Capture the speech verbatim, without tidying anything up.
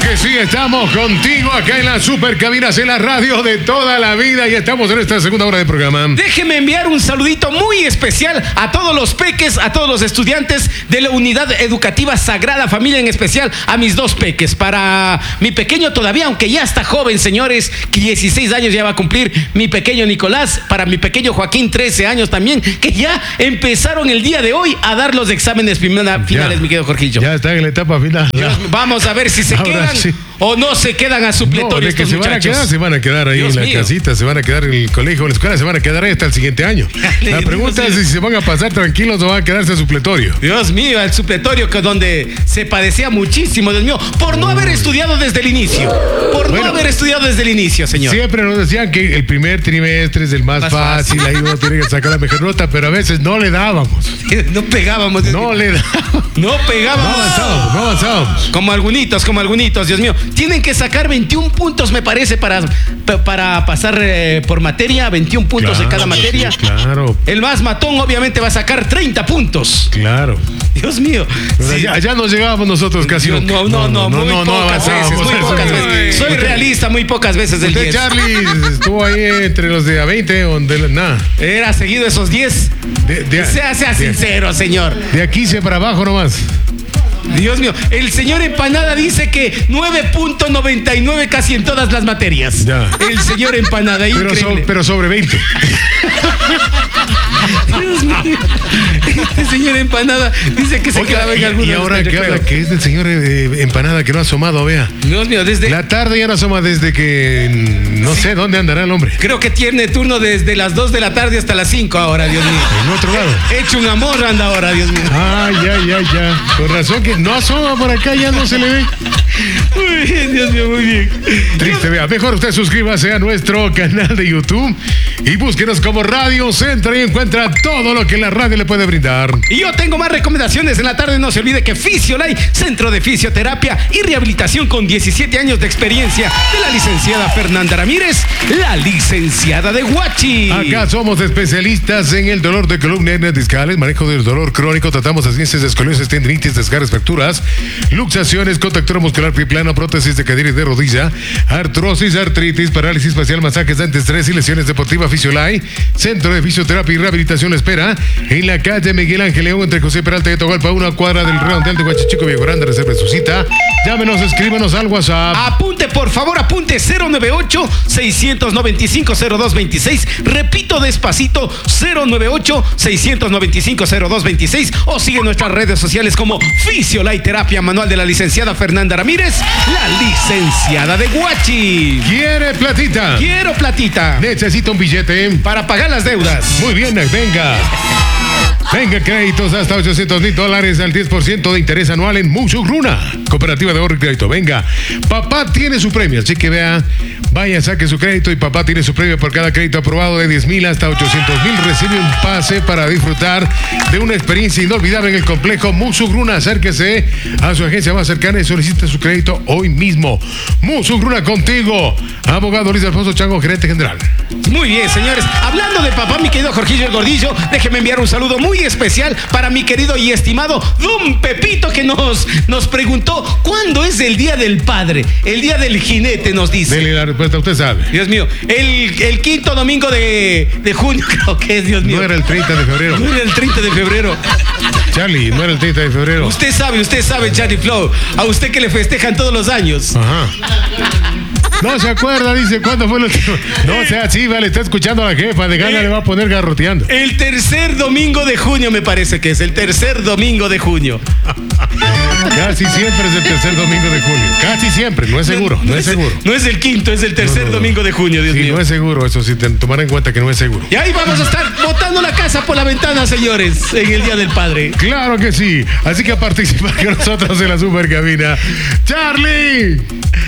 que sí, estamos contigo acá en las Supercabinas, en la radio de toda la vida, y estamos en esta segunda hora de programa. Déjeme enviar un saludito muy especial a todos los peques, a todos los estudiantes de la Unidad Educativa Sagrada Familia, en especial a mis dos peques. Para mi pequeño todavía, aunque ya está joven, señores, dieciséis años ya va a cumplir mi pequeño Nicolás. Para mi pequeño Joaquín, trece años también, que ya empezaron el día de hoy a dar los exámenes finales, Ya, mi querido Jorgillo. Ya están en la etapa final. Dios, vamos a ver si se Ahora quedan sí. o no se quedan a No, supletorio de que estos se van a muchachos. quedar, se van a quedar ahí Dios en la mío. casita, se van a quedar en el colegio, en la escuela, se van a quedar ahí hasta el siguiente año. La pregunta Dios es mío. si se van a pasar tranquilos o van a quedarse a supletorio. Dios mío, el supletorio que donde se padecía muchísimo, Dios mío, por no haber estudiado desde el inicio. Por Bueno, no haber estudiado desde el inicio, señor. Siempre nos decían que el primer trimestre es el más, Más fácil, fácil. ahí uno tiene que sacar la mejor nota, pero a veces no le dábamos. No pegábamos. Dios No mío. le dábamos. No No pegábamos. avanzábamos, no avanzábamos. Como algunitos, como algunitos, Dios mío. Tienen que sacar veintiún puntos, me parece, para, para pasar eh, por materia. veintiún puntos de Claro, cada materia. sí, claro, El más matón, obviamente, va a sacar treinta puntos. claro. Dios mío. Pero Sí. allá, allá no llegábamos nosotros casi. Dios, no, no, no, muy pocas veces, avanzábamos. muy pocas veces. Soy realista, muy pocas veces del Usted, diez. Charlie, estuvo ahí entre los de A veinte, donde la- nada. Era seguido esos diez. De, de- Sea, sea de- sincero, señor. de aquí hacia para abajo nomás. Dios mío, el señor Empanada dice que nueve punto noventa y nueve casi en todas las materias. Ya. El señor Empanada, Pero, so- increíble. pero sobre veinte. Dios mío. Este señor Empanada dice que se Oiga, quedaba en y, algunos y ahora yo que creo. habla que es del señor eh, Empanada que no ha asomado, vea. Dios mío, desde... La tarde ya no asoma desde que mm, no sé dónde andará el hombre. Creo que tiene turno desde las dos de la tarde hasta las cinco ahora, Dios mío. En otro lado. Hecho un amor anda ahora, Dios mío. Ay, ay, ay, ya. Con razón que no asoma por acá, ya no se le ve. Muy bien, Dios mío, muy bien. Triste, vea. Mejor usted suscríbase a nuestro canal de YouTube y búsquenos como Radio Centro y encuentra todo lo que la radio le puede brindar. Y yo tengo más recomendaciones en la tarde. No se olvide que Fisiolay, Centro de Fisioterapia y Rehabilitación con diecisiete años de experiencia, de la licenciada Fernanda Ramírez, la licenciada de Huachi. Acá somos especialistas en el dolor de columna, hernias discales, manejo del dolor crónico, tratamos ascienses, escoliosis, tendinitis, desgarres, fracturas, luxaciones, contractura muscular, pie plano, prótesis de cadera y de rodilla, artrosis, artritis, parálisis facial, masajes antiestrés y lesiones deportivas. Fisiolay, Centro de Fisioterapia y Rehabilitación la espera en la calle Miguel Ángel León, entre José Peralta y Togalpa, una cuadra del redondel de Huachichico, Viejo Grande. Reserve su cita. Llámenos, escríbanos al WhatsApp. Apunte, por favor, apunte cero nueve ocho, seis nueve cinco, cero dos dos seis. Repito despacito, cero nueve ocho, seis nueve cinco, cero dos dos seis. O sigue nuestras redes sociales como Fisiolay Terapia Manual de la licenciada Fernanda Ramírez, la licenciada de Huachi. ¿Quiere platita? Quiero platita ¿Necesita un billete? para pagar las deudas. Muy bien, venga. Venga, créditos hasta ochocientos mil dólares al diez por ciento de interés anual en Musugruna, Cooperativa de Ahorro y Crédito. Venga, papá tiene su premio, así que vea, vaya, saque su crédito y papá tiene su premio por cada crédito aprobado de diez mil hasta ochocientos mil. Recibe un pase para disfrutar de una experiencia inolvidable en el complejo Musugruna. Acérquese a su agencia más cercana y solicite su crédito hoy mismo. Musugruna contigo. Abogado Luis Alfonso Chango, gerente general. Muy bien, señores. Hablando de papá, mi querido Jorgillo el Gordillo, déjeme enviar un saludo muy especial para mi querido y estimado Don Pepito, que nos, nos preguntó cuándo es el Día del Padre, el Día del Jinete, nos dice. Dele la respuesta, usted sabe. Dios mío, el, el quinto domingo de, de junio, creo que es, Dios mío. No era el treinta de febrero. No era el treinta de febrero. Charlie, no era el treinta de febrero. Usted sabe, usted sabe, Charlie Flow, a usted que le festejan todos los años. Ajá. No se acuerda, dice, ¿cuándo fue el último? No sea así, vale, está escuchando a la jefa, de gana le va a poner garroteando. El tercer domingo de junio me parece que es, el tercer domingo de junio. Casi siempre es el tercer domingo de junio. Casi siempre, no es seguro, no, es seguro. No es el quinto, es el tercer No, no, no. domingo de junio, Dios Sí, mío. no es seguro, eso sí, te, tomar en cuenta que no es seguro. Y ahí vamos a estar botando la casa por la ventana, señores, en el Día del Padre. Claro que sí, así que a participar con nosotros en la Supercabina. ¡Charlie!